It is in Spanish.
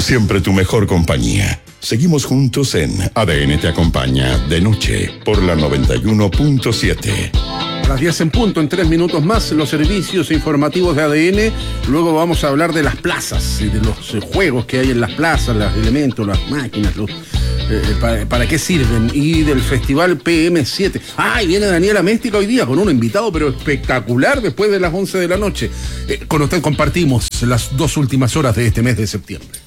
siempre tu mejor compañía. Seguimos juntos en ADN Te Acompaña de noche por la 91.7. A las 10 en punto, en 3 minutos más, los servicios informativos de ADN. Luego vamos a hablar de las plazas, de los juegos que hay en las plazas, los elementos, las máquinas, para qué sirven, y del festival PM7. Y viene Daniela Méstica hoy día con un invitado, pero espectacular, después de las 11 de la noche. Con usted compartimos las 2 últimas horas de este mes de septiembre.